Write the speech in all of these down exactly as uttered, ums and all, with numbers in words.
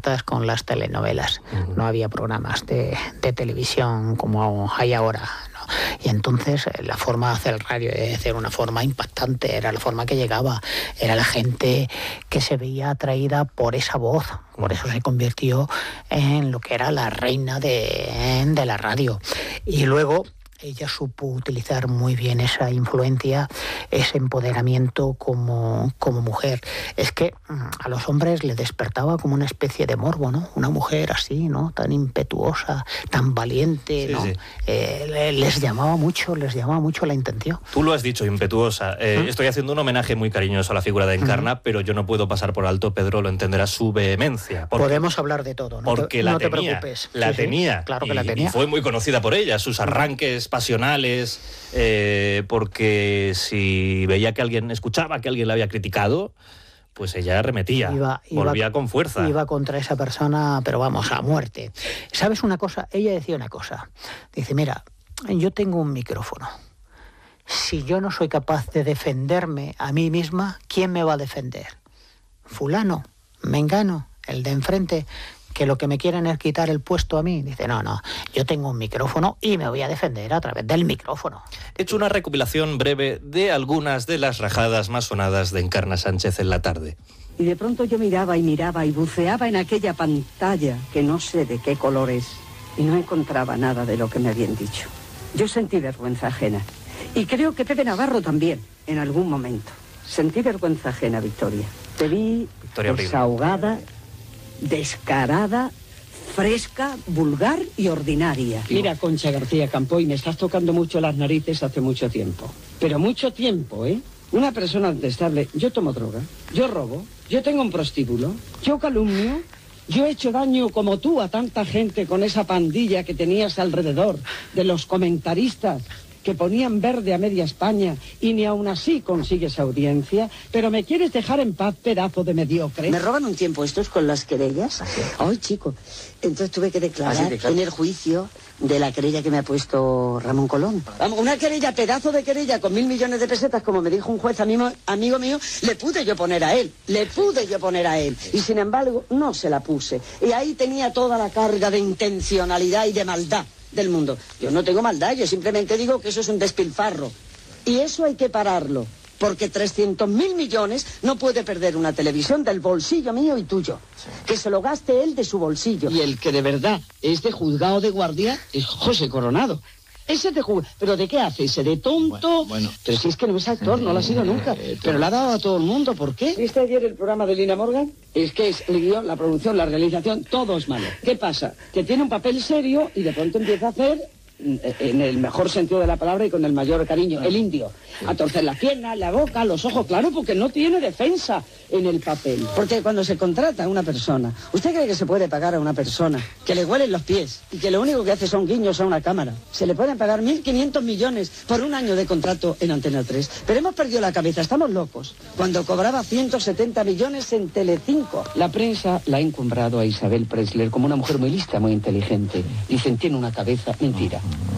abiertas con las telenovelas. Uh-huh. No había programas de, de televisión como hay ahora, ¿no? Y entonces la forma de hacer radio era una forma impactante, era la forma que llegaba, era la gente que se veía atraída por esa voz. Por eso se convirtió en lo que era la reina de, de la radio. Y luego ella supo utilizar muy bien esa influencia, ese empoderamiento como, como mujer. Es que a los hombres les despertaba como una especie de morbo, ¿no? Una mujer así, ¿no? Tan impetuosa, tan valiente, sí, ¿no? Sí. Eh, les llamaba mucho, les llamaba mucho la intención. Tú lo has dicho, impetuosa. Eh, ¿Mm? Estoy haciendo un homenaje muy cariñoso a la figura de Encarna, ¿Mm? Pero yo no puedo pasar por alto, Pedro, lo entenderá, su vehemencia. Porque, Podemos hablar de todo, no porque te, la no tenía, te preocupes. La sí, tenía. Sí, claro que y, la tenía. Y fue muy conocida por ella, sus arranques pasionales, eh, porque si veía que alguien escuchaba, que alguien la había criticado, pues ella arremetía, iba, iba, volvía con fuerza. Iba contra esa persona, pero vamos, a muerte. ¿Sabes una cosa? Ella decía una cosa. Dice, mira, yo tengo un micrófono. Si yo no soy capaz de defenderme a mí misma, ¿quién me va a defender? Fulano, mengano, el de enfrente, que lo que me quieren es quitar el puesto a mí. Dice, no, no, yo tengo un micrófono y me voy a defender a través del micrófono. He hecho una recopilación breve de algunas de las rajadas más sonadas de Encarna Sánchez en la tarde. Y de pronto yo miraba y miraba y buceaba en aquella pantalla que no sé de qué color es y no encontraba nada de lo que me habían dicho. Yo sentí vergüenza ajena. Y creo que Pepe Navarro también, en algún momento. Sentí vergüenza ajena, Victoria. Te vi Victoria desahogada, descarada, fresca, vulgar y ordinaria. Mira, Concha García Campoy, me estás tocando mucho las narices hace mucho tiempo. Pero mucho tiempo, ¿eh? Una persona detestable. Yo tomo droga, yo robo, yo tengo un prostíbulo, yo calumnio, yo he hecho daño como tú a tanta gente con esa pandilla que tenías alrededor, de los comentaristas que ponían verde a media España y ni aún así consigues audiencia, pero me quieres dejar en paz, pedazo de mediocre. ¿Me roban un tiempo estos con las querellas? Ay, chico, entonces tuve que declarar en el juicio de la querella que me ha puesto Ramón Colón. Vamos, una querella, pedazo de querella, con mil millones de pesetas, como me dijo un juez amigo, amigo mío, le pude yo poner a él, le pude yo poner a él, y sin embargo no se la puse. Y ahí tenía toda la carga de intencionalidad y de maldad del mundo. Yo no tengo maldad, yo simplemente digo que eso es un despilfarro. Y eso hay que pararlo, porque trescientos mil millones no puede perder una televisión del bolsillo mío y tuyo. Sí. Que se lo gaste él de su bolsillo. Y el que de verdad es de juzgado de guardia es José Coronado. Ese de juzgado. ¿Pero de qué hace? ¿Ese de tonto? Bueno, bueno. Pero si es que no es actor, no lo ha sido nunca. Eh, pero lo ha dado a todo el mundo. ¿Por qué? ¿Viste ayer el programa de Lina Morgan? Es que es el guión, la producción, la realización, todo es malo. ¿Qué pasa? Que tiene un papel serio y de pronto empieza a hacer, en el mejor sentido de la palabra y con el mayor cariño, el indio. Sí. A torcer las piernas, la boca, los ojos, claro, porque no tiene defensa en el papel. Porque cuando se contrata a una persona, ¿usted cree que se puede pagar a una persona que le huelen los pies y que lo único que hace son guiños a una cámara? Se le pueden pagar mil quinientos millones por un año de contrato en Antena tres. Pero hemos perdido la cabeza, estamos locos. Cuando cobraba ciento setenta millones en Telecinco. La prensa la ha encumbrado a Isabel Presley como una mujer muy lista, muy inteligente. Dicen, tiene una cabeza, mentira.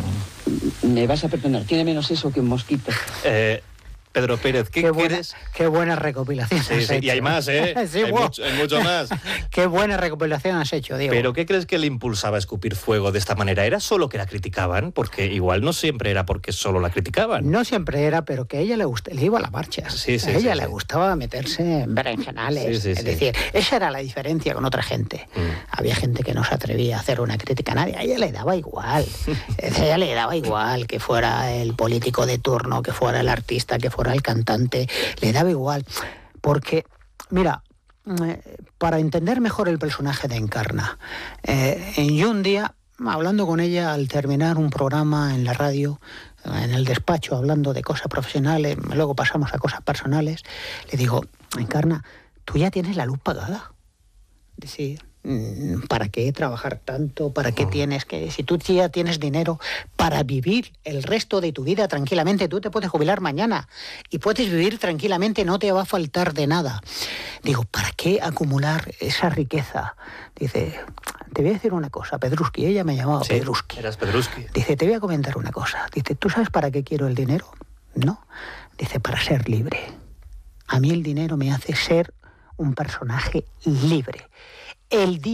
Me vas a perdonar, tiene menos eso que un mosquito. Eh, Pedro Pérez, ¿qué, qué buena, quieres? Qué buena recopilación sí, has sí, hecho. Y hay más, ¿eh? sí, hay, wow. mucho, hay mucho más. Qué buena recopilación has hecho, Diego. ¿Pero qué crees que le impulsaba a escupir fuego de esta manera? ¿Era solo que la criticaban? Porque igual no siempre era porque solo la criticaban. No siempre era, pero que a ella le, gust- le iba a la marcha. Sí, sí, a ella sí, le sí. gustaba meterse en berenjenales. Sí, sí, es sí. decir, esa era la diferencia con otra gente. Mm. Había gente que no se atrevía a hacer una crítica a nadie. A ella le daba igual. A ella le daba igual que fuera el político de turno, que fuera el artista, que fuera el cantante. Le daba igual, porque, mira, eh, para entender mejor el personaje de Encarna, eh, yo un día, hablando con ella al terminar un programa en la radio, en el despacho, hablando de cosas profesionales, luego pasamos a cosas personales, le digo, Encarna, tú ya tienes la luz pagada. Sí. ¿Para qué trabajar tanto? ¿Para qué tienes que...? Si tú ya tienes dinero para vivir el resto de tu vida tranquilamente, tú te puedes jubilar mañana y puedes vivir tranquilamente, no te va a faltar de nada. Digo, ¿para qué acumular esa riqueza? Dice, te voy a decir una cosa, Pedruski, ella me llamaba sí, Pedruski. Eras Pedruski. Dice, te voy a comentar una cosa. Dice, ¿tú sabes para qué quiero el dinero? No. Dice, para ser libre. A mí el dinero me hace ser un personaje libre. El